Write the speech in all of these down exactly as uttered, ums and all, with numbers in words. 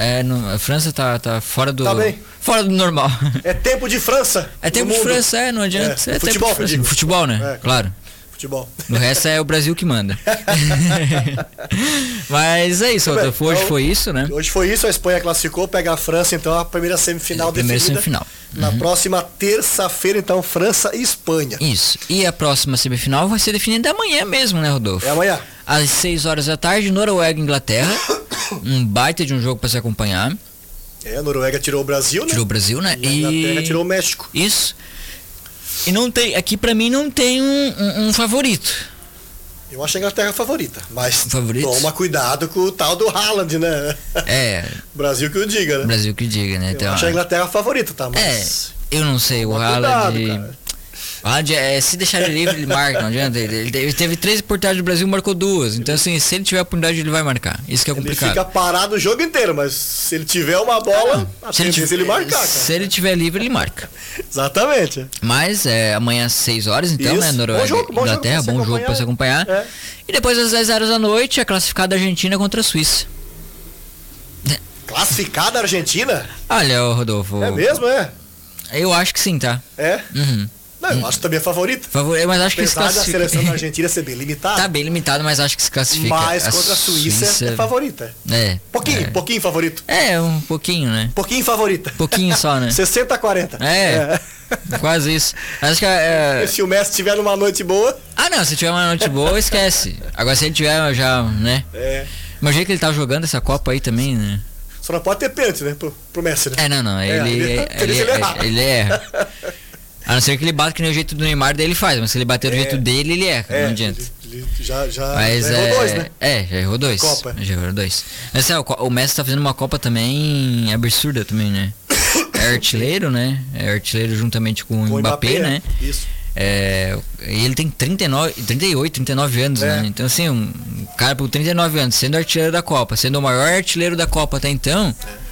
É, no, a França tá, tá fora do... Tá bem. Fora do normal. É tempo de França. É tempo de França, é, não adianta. É, é futebol, tempo de França. Futebol, né? É, claro. Futebol. No resto é o Brasil que manda. Mas é isso, Rodolfo. Hoje então, foi isso, né? Hoje foi isso, a Espanha classificou, pega a França, então, a primeira semifinal é, primeira definida. Semifinal. Na uhum. próxima terça-feira, então, França e Espanha. Isso. E a próxima semifinal vai ser definida amanhã mesmo, né, Rodolfo? É amanhã. Às seis horas da tarde, Noruega e Inglaterra. Um baita de um jogo para se acompanhar. É, a Noruega tirou o Brasil, né? Tirou o Brasil, né? E a Inglaterra tirou o México. Isso. E não tem, aqui pra mim não tem um, um, um favorito. Eu acho a Inglaterra favorita, mas favorito? Toma cuidado com o tal do Haaland, né? É. Brasil que o diga, né? Brasil que diga, né? Eu então, acho a Inglaterra favorita, tá? Mas... É, eu não sei, o Haaland... O Haaland, é, se deixar ele livre, ele marca, não adianta. Ele, ele teve três oportunidades do Brasil, marcou duas. Então, assim, se ele tiver a oportunidade, ele vai marcar. Isso que é complicado. Ele fica parado o jogo inteiro, mas se ele tiver uma bola, ah, se ele, tiver, ele marcar, cara. Se ele tiver livre, ele marca. Exatamente. Mas é amanhã às seis horas, então, Isso. né? Noruega, bom jogo, bom Inglaterra, jogo bom jogo para se acompanhar. É. E depois às dez horas da noite, a classificada Argentina contra a Suíça. Classificada Argentina? Olha, Rodolfo. É mesmo, é? Eu acho que sim, tá? É? Uhum. Não, eu acho também a favorita. Favor... Mas acho que se classifica. A seleção da Argentina ser bem limitada. Tá bem limitado, mas acho que se classifica. Mas contra a Suíça, Suíça... é favorita. É. Pouquinho, é. pouquinho favorito. É, um pouquinho, né? Pouquinho favorita. Pouquinho só, né? sessenta a quarenta. É. é. Quase isso. Acho que é... Se o Messi tiver numa noite boa. Ah, não, se tiver uma noite boa, esquece. Agora se ele tiver já, né? É. Mas o jeito que ele tá jogando essa Copa aí também, né? Só não pode ter pênalti, né? Pro, pro Messi, né? É, não, não. Ele, é, ele, ele, ele, ele, ele erra. A não ser que ele bate que nem o jeito do Neymar, daí ele faz. Mas se ele bater do é, jeito dele, ele erra. É, não adianta. Ele, ele já, já, mas, já errou é, dois, né? É, já errou dois. Copa. Já errou dois. Mas é, o, o Messi tá fazendo uma Copa também absurda também, né? É artilheiro, né? É artilheiro juntamente com, com o Mbappé, Mbappé, né? Isso. É, e ele tem trinta e nove, trinta e oito, trinta e nove anos, é. né? Então assim, um cara por trinta e nove anos, sendo artilheiro da Copa, sendo o maior artilheiro da Copa até então... É.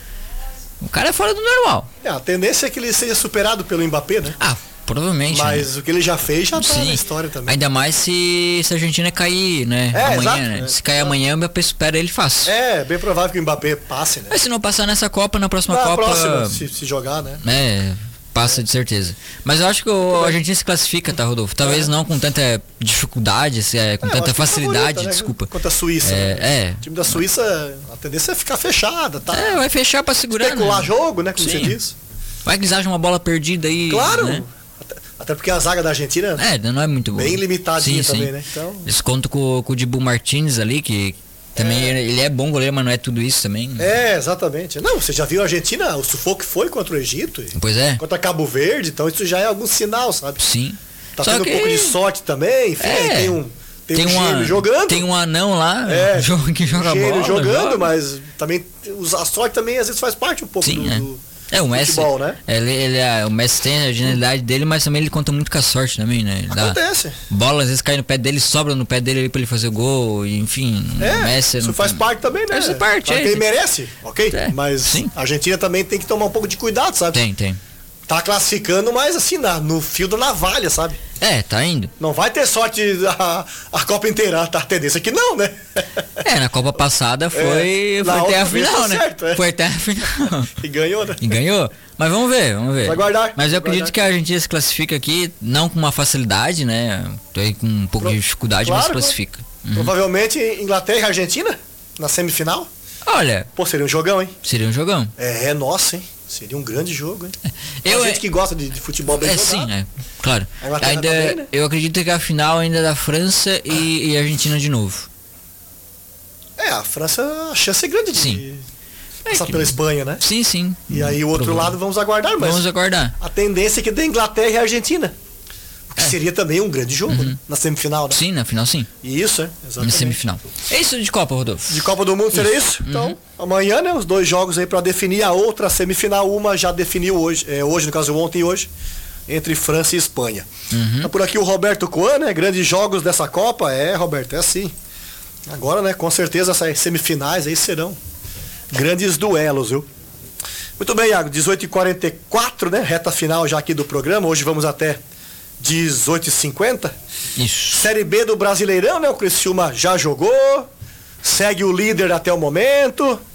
O cara é fora do normal. É, a tendência é que ele seja superado pelo Mbappé, né? Ah, provavelmente. Mas né? o que ele já fez já tá Sim. na história também. Ainda mais se, se a Argentina cair, né? É, amanhã, exato, né? né? Se cair exato. amanhã, o Mbappé supera ele fácil. É, bem provável que o Mbappé passe, né? Mas se não passar nessa Copa, na próxima na Copa... próxima, se, se jogar, né? É... Passa de certeza. Mas eu acho que o Argentina se classifica, tá, Rodolfo? Talvez é. não com tanta dificuldade, se é, com é, tanta facilidade, favorita, né? Desculpa. Contra a Suíça. É, né? é. O time da Suíça, a tendência é ficar fechada, tá? É, vai fechar pra segurar. Especular né? jogo, né? Como Sim. você diz. Vai que eles acham uma bola perdida aí. Claro! Né? Até, até porque a zaga da Argentina é, não é muito boa. Bem limitadinha sim, também, sim. né? Então... Eles contam com, com o Dibu Martins ali, que também é. ele é bom goleiro, mas não é tudo isso também. É, exatamente. Não, você já viu a Argentina, o sufoco que foi contra o Egito? Pois é. Contra Cabo Verde, então isso já é algum sinal, sabe? Sim. Tá Só tendo que... um pouco de sorte também, enfim, é. tem um... Tem, tem um uma, gêmeo jogando. Tem um anão lá é, que joga um bola. jogando, joga. mas também a sorte também às vezes faz parte um pouco Sim, do, é. do é, o Messi, futebol, né? Ele, ele, o Messi tem a genialidade dele, mas também ele conta muito com a sorte também, né? Ele Acontece. Dá bola às vezes cai no pé dele, sobra no pé dele ali pra ele fazer gol, enfim. É, o Messi isso não faz tem... parte também, né? Faz parte, claro é. que ele merece, ok? É, mas sim. a Argentina também tem que tomar um pouco de cuidado, sabe? Tem, tem. Tá classificando, mas assim, na, no fio da navalha, sabe? É, tá indo. Não vai ter sorte a, a Copa inteira, tá? A tendência é que não, né? É, na Copa passada foi, é, foi até a final, né? Certo, é. Foi até a final. E ganhou, né? E ganhou. Mas vamos ver, vamos ver. Vai guardar. Mas eu vai acredito guardar. que a Argentina se classifica aqui, não com uma facilidade, né? Tô aí com um pouco Pro... de dificuldade, claro, mas se classifica. Uhum. Provavelmente Inglaterra e Argentina na semifinal. Olha. Pô, seria um jogão, hein? Seria um jogão. É, é nossa, hein? Seria um grande jogo, hein? Eu, a gente que gosta de, de futebol bem é, jogado. sim, é, claro. Ainda, também, né? Eu acredito que a final ainda é da França e, e Argentina de novo. É, a França, a chance é grande de sim. passar é que... pela Espanha, né? Sim, sim. E aí o outro Provável. lado vamos aguardar, mas vamos aguardar. A tendência é que dê Inglaterra e Argentina. O que é. seria também um grande jogo, uhum. né? Na semifinal, né? Sim, na final sim. Isso, é, exatamente. Na semifinal. É isso de Copa, Rodolfo? De Copa do Mundo isso. seria isso? Uhum. Então, amanhã, né? Os dois jogos aí pra definir a outra semifinal. Uma já definiu hoje, é, hoje, no caso ontem e hoje, entre França e Espanha. Uhum. Tá por aqui o Roberto Coan, né? Grandes jogos dessa Copa. É, Roberto, é assim. Agora, né? Com certeza essas semifinais aí serão grandes duelos, viu? Muito bem, Iago. dezoito e quarenta e quatro, né? Reta final já aqui do programa. Hoje vamos até dezoito e cinquenta. Isso. Série B do Brasileirão, né? O Criciúma já jogou. Segue o líder até o momento.